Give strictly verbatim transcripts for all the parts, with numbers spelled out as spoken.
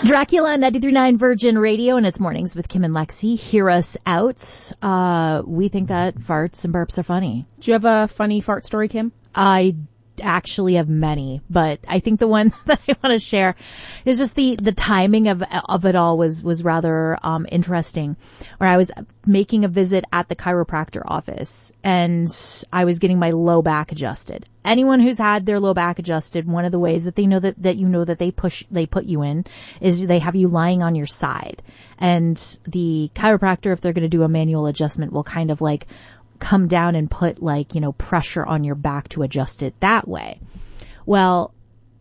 Dracula, ninety-three point nine Virgin Radio, and it's Mornings with Kim and Lexi. Hear us out. Uh, we think that farts and burps are funny. Do you have a funny fart story, Kim? I actually have many, but I think the one that I want to share is just the, the timing of, of it all was, was rather, um, interesting. Where I was making a visit at the chiropractor office and I was getting my low back adjusted. Anyone who's had their low back adjusted, one of the ways that they know that, that you know that they push, they put you in is they have you lying on your side. And the chiropractor, if they're going to do a manual adjustment, will kind of like come down and put like, you know, pressure on your back to adjust it that way. Well,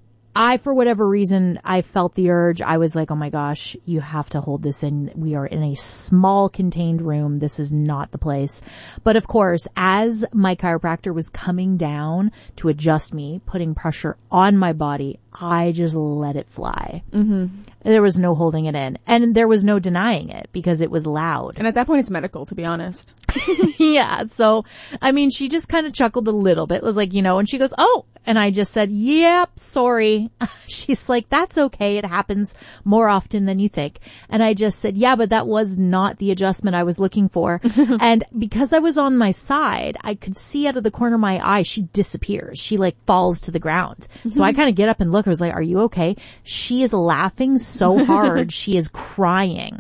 I, for whatever reason, I felt the urge. I was like, oh my gosh, you have to hold this in. We are in a small contained room. This is not the place. But of course, as my chiropractor was coming down to adjust me, putting pressure on my body, I just let it fly. Mm-hmm. There was no holding it in. And there was no denying it because it was loud. And at that point, it's medical, to be honest. Yeah. So, I mean, she just kind of chuckled a little bit. It was like, you know, and she goes, oh, and I just said, yep, sorry. She's like, that's okay. It happens more often than you think. And I just said, yeah, but that was not the adjustment I was looking for. And because I was on my side, I could see out of the corner of my eye, she disappears. She like falls to the ground. Mm-hmm. So I kind of get up and look. I was like, are you okay? She is laughing so hard. She is crying.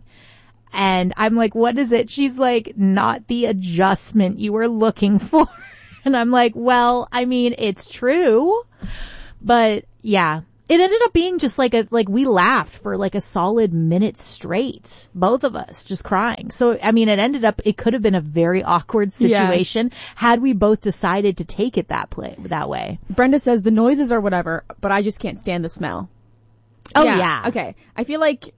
And I'm like, what is it? She's like, not the adjustment you were looking for. And I'm like, well, I mean, it's true. But yeah, it ended up being just like a, like we laughed for like a solid minute straight. Both of us just crying. So, I mean, it ended up, it could have been a very awkward situation yeah. had we both decided to take it that play, that way. Brenda says the noises are whatever, but I just can't stand the smell. Oh yeah. yeah. Okay. I feel like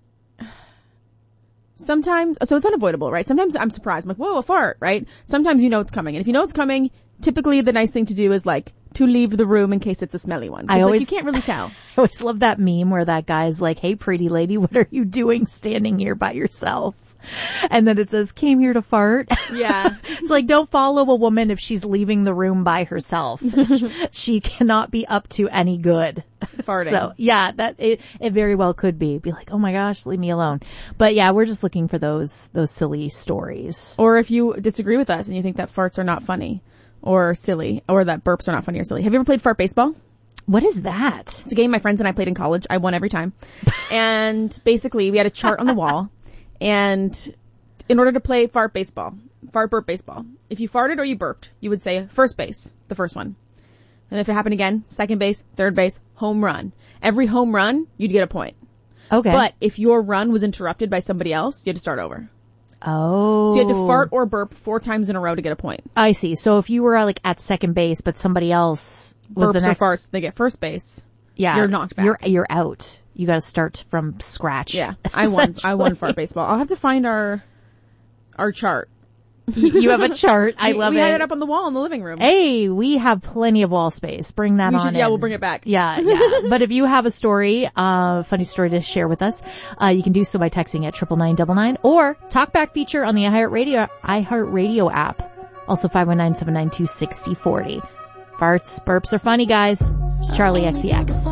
sometimes, so it's unavoidable, right? Sometimes I'm surprised. I'm like, whoa, a fart, right? Sometimes you know it's coming. And if you know it's coming, typically the nice thing to do is like to leave the room in case it's a smelly one. I always, like, you can't really tell. I always love that meme where that guy's like, hey, pretty lady, what are you doing standing here by yourself? And then it says, came here to fart. Yeah. It's like, don't follow a woman if she's leaving the room by herself. She cannot be up to any good. Farting. So, yeah, that, it, it very well could be. Be like, oh my gosh, leave me alone. But yeah, we're just looking for those, those silly stories. Or if you disagree with us and you think that farts are not funny or silly, or that burps are not funny or silly. Have you ever played fart baseball? What is that? It's a game my friends and I played in college. I won every time. And basically, we had a chart on the wall. And in order to play fart baseball, fart burp baseball, if you farted or you burped, you would say first base, the first one. And if it happened again, second base, third base, home run. Every home run, you'd get a point. Okay. But if your run was interrupted by somebody else, you had to start over. Oh. So you had to fart or burp four times in a row to get a point. I see. So if you were like at second base, but somebody else was Burps the next... or farts, they get first base. Yeah. You're knocked back. You're, you're out. You gotta start from scratch. Yeah. I won, I won fart baseball. I'll have to find our, our chart. You have a chart. I we, love we it. We had it up on the wall in the living room. Hey, we have plenty of wall space. Bring that we on should, Yeah, in. we'll bring it back. Yeah, yeah. But if you have a story, uh, funny story to share with us, uh, you can do so by texting at triple nine double nine or talkback feature on the iHeartRadio, iHeartRadio app. Also five one nine, seven nine two, six oh four oh. Farts, burps are funny, guys. It's Charlie X C X.